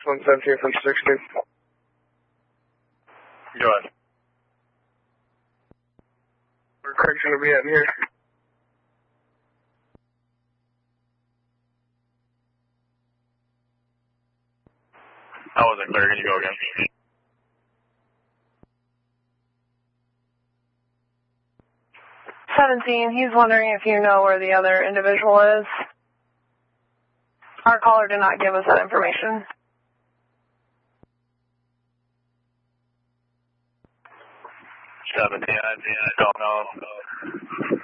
117 from 60. Go ahead. Where Craig's going to be at in here? I wasn't clear. Can you go again? He's wondering if you know where the other individual is. Our caller did not give us that information. 17, I don't know.